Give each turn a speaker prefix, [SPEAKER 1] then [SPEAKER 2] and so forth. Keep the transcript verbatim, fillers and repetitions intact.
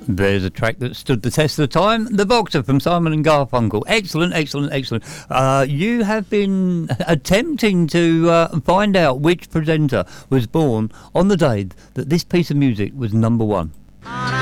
[SPEAKER 1] There's a track that stood the test of time. The Boxer from Simon and Garfunkel. Excellent, excellent, excellent. Uh, you have been attempting to uh, find out which presenter was born on the day that this piece of music was number one.